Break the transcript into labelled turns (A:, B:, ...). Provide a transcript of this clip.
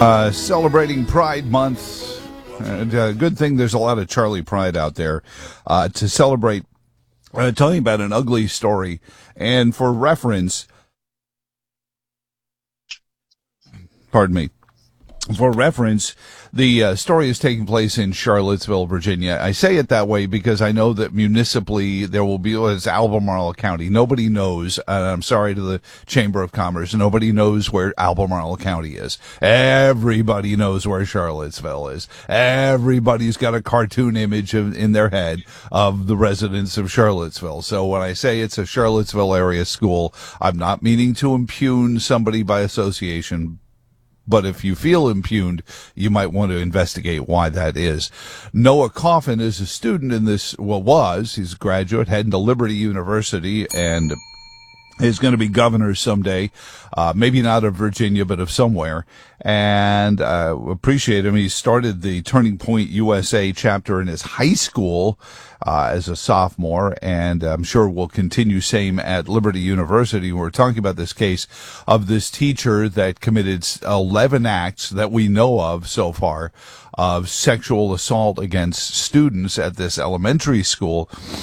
A: Celebrating Pride Month. And good thing there's a lot of Charlie Pride out there to celebrate. Telling about an ugly story. And for reference, the story is taking place in Charlottesville, Virginia. I say it that way because I know that municipally there will be, it's Albemarle County. Nobody knows, I'm sorry to the Chamber of Commerce, nobody knows where Albemarle County is. Everybody knows where Charlottesville is. Everybody's got a cartoon image in their head of the residents of Charlottesville. So when I say it's a Charlottesville area school, I'm not meaning to impugn somebody by association. But if you feel impugned, you might want to investigate why that is. Noah Coffin is a student in this, he's a graduate, heading to Liberty University, and is going to be governor someday, maybe not of Virginia, but of somewhere. And appreciate him. He started the Turning Point USA chapter in his high school as a sophomore, and I'm sure will continue same at Liberty University. We're talking about this case of this teacher that committed 11 acts that we know of so far of sexual assault against students at this elementary school.